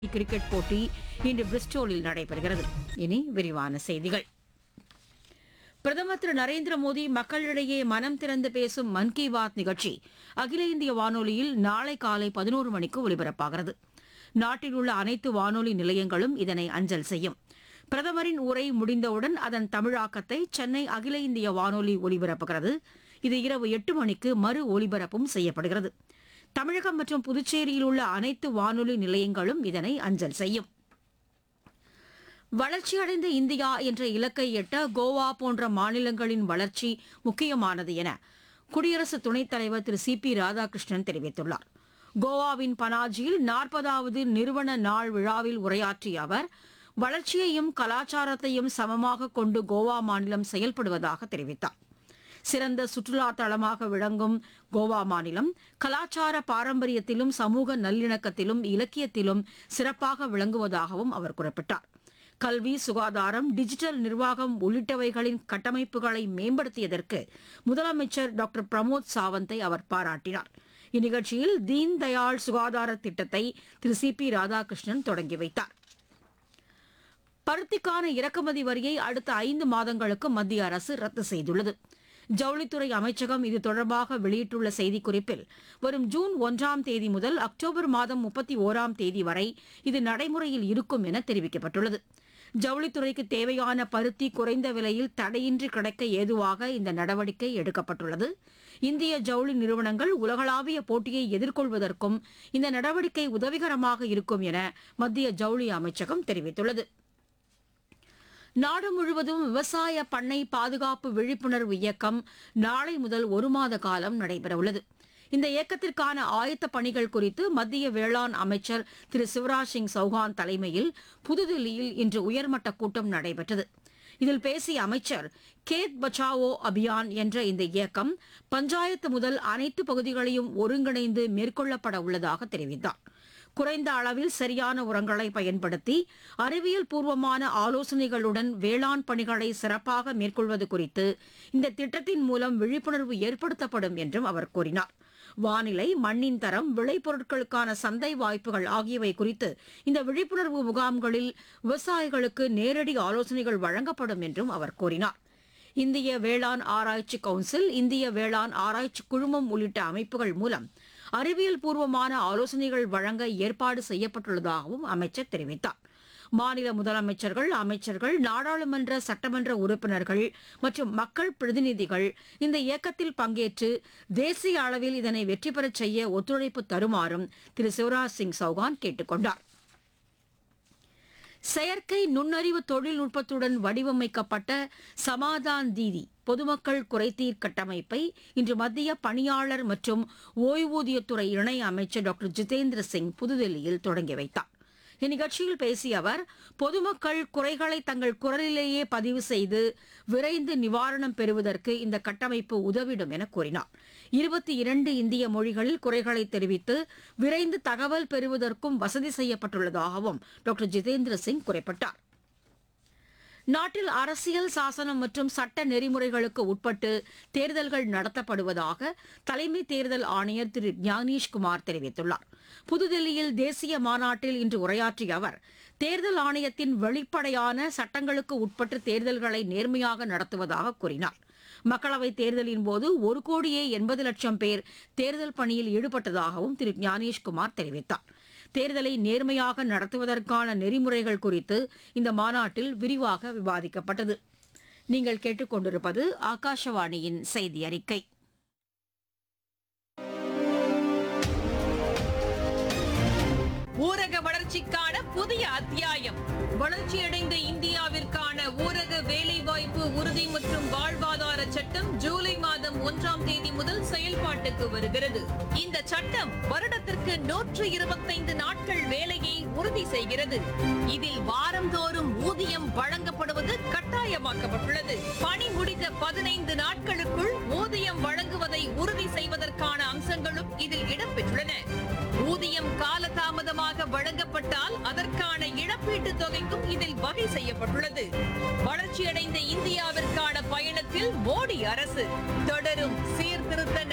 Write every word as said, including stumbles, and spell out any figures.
Cricket போட்டி இன்று பிரிஸ்டோலில் நடைபெறுகிறது. இனி விரிவான செய்திகள். பிரதமர் திரு நரேந்திர மோடி மக்களிடையே மனம் திறந்து பேசும் மன் கி பாத் நிகழ்ச்சி அகில இந்திய வானொலியில் நாளை காலை பதினோரு மணிக்கு ஒலிபரப்பாகிறது. நாட்டில் உள்ள அனைத்து வானொலி நிலையங்களும் இதனை அஞ்சல் செய்யும். பிரதமரின் உரை முடிந்தவுடன் அதன் தமிழாக்கத்தை சென்னை அகில இந்திய வானொலி ஒலிபரப்புகிறது. இது இரவு எட்டு மணிக்கு மறு ஒலிபரப்பும் செய்யப்படுகிறது. தமிழகம் மற்றும் புதுச்சேரியில் உள்ள அனைத்து வானொலி நிலையங்களும் இதனை அஞ்சல் செய்யும். வளர்ச்சியடைந்த இந்தியா என்ற இலக்கை எட்ட கோவா போன்ற மாநிலங்களின் வளர்ச்சி முக்கியமானது என குடியரசு துணைத் தலைவர் திரு சி பி ராதாகிருஷ்ணன் தெரிவித்துள்ளார். கோவாவின் பனாஜியில் நாற்பதாவது நிறுவன நாள் விழாவில் உரையாற்றிய அவர், வளர்ச்சியையும் கலாச்சாரத்தையும் சமமாக கொண்டு கோவா மாநிலம் செயல்படுவதாக தெரிவித்தார். சிறந்த சுற்றுலா தளமாக விளங்கும் கோவா மாநிலம் கலாச்சார பாரம்பரியத்திலும் சமூக நல்லிணக்கத்திலும் இலக்கியத்திலும் சிறப்பாக விளங்குவதாகவும் அவர் குறிப்பிட்டார். கல்வி, சுகாதாரம், டிஜிட்டல் நிர்வாகம் உள்ளிட்டவைகளின் கட்டமைப்புகளை மேம்படுத்தியதற்கு முதலமைச்சர் டாக்டர் பிரமோத் சாவந்தை அவர் பாராட்டினார். இந்நிகழ்ச்சியில் தீன் தயாள் சுகாதார திட்டத்தை திரு சி பி ராதாகிருஷ்ணன் தொடங்கி வைத்தார். பருத்திக்கான இறக்குமதி வரியை அடுத்த ஐந்து மாதங்களுக்கு மத்திய அரசு ரத்து செய்துள்ளது. ஜவுளித்துறை அமைச்சகம் இது தொடர்பாக வெளியிட்டுள்ள செய்திக்குறிப்பில், வரும் ஜூன் ஒன்றாம் தேதி முதல் அக்டோபர் மாதம் முப்பத்தி ஓராம் தேதி வரை இது நடைமுறையில் இருக்கும் என தெரிவிக்கப்பட்டுள்ளது. ஜவுளித்துறைக்கு தேவையான பருத்தி குறைந்த விலையில் தடையின்றி கிடைக்க ஏதுவாக இந்த நடவடிக்கை எடுக்கப்பட்டுள்ளது. இந்திய ஜவுளி நிறுவனங்கள் உலகளாவிய போட்டியை எதிர்கொள்வதற்கும் இந்த நடவடிக்கை உதவிகரமாக இருக்கும் என மத்திய ஜவுளி அமைச்சகம் தெரிவித்துள்ளது. நாடு முழுவதும் விவசாய பண்ணை பாதுகாப்பு விழிப்புணர்வு இயக்கம் நாளை முதல் ஒரு மாத காலம் நடைபெறவுள்ளது. இந்த இயக்கத்திற்கான ஆயத்த பணிகள் குறித்து மத்திய வேளாண் அமைச்சர் திரு சிவராஜ் சிங் சௌஹான் தலைமையில் புதுதில்லியில் இன்று உயர்மட்ட கூட்டம் நடைபெற்றது. இதில் பேசிய அமைச்சர், கேத் பச்சாவோ அபியான் என்ற இந்த இயக்கம் பஞ்சாயத்து முதல் அனைத்து பகுதிகளையும் ஒருங்கிணைந்து மேற்கொள்ளப்பட உள்ளதாக தெரிவித்தார். குறைந்த அளவில் சரியான உரங்களை பயன்படுத்தி அறிவியல் பூர்வமான ஆலோசனைகளுடன் வேளாண் பணிகளை சிறப்பாக மேற்கொள்வது குறித்து இந்த திட்டத்தின் மூலம் விழிப்புணர்வு ஏற்படுத்தப்படும் என்றும் அவர் கூறினார். வானிலை, மண்ணின் தரம், விளைபொருட்களுக்கான சந்தை வாய்ப்புகள் ஆகியவை குறித்து இந்த விழிப்புணர்வு முகாம்களில் விவசாயிகளுக்கு நேரடி ஆலோசனைகள் வழங்கப்படும் என்றும் அவர் கூறினார். இந்திய வேளாண் ஆராய்ச்சி கவுன்சில், இந்திய வேளாண் ஆராய்ச்சி குழுமம் உள்ளிட்ட அமைப்புகள் மூலம் அறிவியல் பூர்வமான ஆலோசனைகள் வழங்க ஏற்பாடு செய்யப்பட்டுள்ளதாகவும் அமைச்சர் தெரிவித்தார். மாநில முதலமைச்சர்கள், அமைச்சர்கள், நாடாளுமன்ற சட்டமன்ற உறுப்பினர்கள் மற்றும் மக்கள் பிரதிநிதிகள் இந்த இயக்கத்தில் பங்கேற்று தேசிய அளவில் இதனை வெற்றி பெறச் செய்ய ஒத்துழைப்பு தருமாறும் திரு சிவராஜ் சிங் சௌஹான் கேட்டுக் கொண்டார். செயற்கை நுண்ணறிவு தொழில்நுட்பத்துடன் வடிவமைக்கப்பட்ட சமாதான் தீதி பொதுமக்கள் குறைதீர் கட்டமைப்பை இன்று மத்திய பணியாளர் மற்றும் ஓய்வூதியத்துறை இணை அமைச்சர் டாக்டர் ஜிதேந்திர சிங் புதுதில்லியில் தொடங்கி வைத்தார். இந்நிகழ்ச்சியில் பேசிய அவர், பொதுமக்கள் குறைகளை தங்கள் குரலிலேயே பதிவு செய்து விரைந்து நிவாரணம் பெறுவதற்கு இந்த கட்டமைப்பு உதவிடும் என கூறினார். இருபத்தி இரண்டு இந்திய மொழிகளில் குறைகளை தெரிவித்து விரைந்து தகவல் பெறுவதற்கும் வசதி செய்யப்பட்டுள்ளதாகவும் டாக்டர் ஜிதேந்திர சிங் குறிப்பிட்டார். நாட்டில் அரசியல் சாசனம் மற்றும் சட்ட நெறிமுறைகளுக்கு உட்பட்டு தேர்தல்கள் நடத்தப்படுவதாக தலைமை தேர்தல் ஆணையர் திரு ஞானேஷ்குமார் தெரிவித்துள்ளார். புதுதில்லியில் தேசிய மாநாட்டில் இன்று உரையாற்றிய அவர், தேர்தல் ஆணையத்தின் வெளிப்படையான சட்டங்களுக்கு உட்பட்டு தேர்தல்களை நேர்மையாக நடத்துவதாக கூறினார். மக்களவைத் தேர்தலின் போது ஒரு கோடியே எண்பது லட்சம் பேர் தேர்தல் பணியில் ஈடுபட்டதாகவும் திரு ஞானேஷ்குமார் தெரிவித்தார். தேர்தலை நேர்மையாக நடத்துவதற்கான நெறிமுறைகள் குறித்து இந்த மாநாட்டில் விரிவாக விவாதிக்கப்பட்டது. நீங்கள் கேட்டுக்கொண்டிருப்பது ஆகாஷவாணியின் செய்தி அறிக்கை. ஊரக வளர்ச்சிக்கான புதிய அத்தியாயம். வளர்ச்சியடைந்த இந்தியாவிற்கான ஊரக வேலைவாய்ப்பு உறுதி மற்றும் வாழ்வாதார சட்டம் ஜூலை மாதம் ஒன்றாம் தேதி முதல் செயல்பாட்டுக்கு வருகிறது. இந்த சட்டம் வருடத்திற்கு நூற்று இருபத்தைந்து நாட்கள் வேலையை உறுதி செய்கிறது. இதில் வாரந்தோறும் ஊதியம் வழங்கப்படுவது கட்டாயமாக்கப்பட்டுள்ளது. பணி முடிந்த பதினைந்து நாட்களுக்குள் ஊதியம் வழங்குவதை உறுதி செய்வதற்கான அம்சங்களும் இதில் இடம்பெற்றுள்ளன. ஊதியம் காலதாமதமாக வழங்கப்பட்டால் அதற்கான இழப்பீட்டுத் தொகைக்கும் இதில் வகை செய்யப்பட்டுள்ளது. வளர்ச்சியடைந்த இந்தியாவிற்கான பயணத்தில் மோடி அரசு தொடரும் சீர்திருத்த